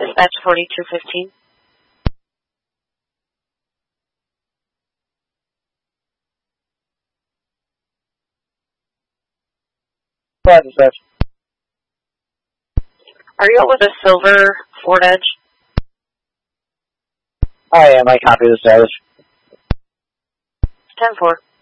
Dispatch 4215. Go ahead, dispatch. Are you out with a silver Ford Edge? I am. I copy the status. 10-4.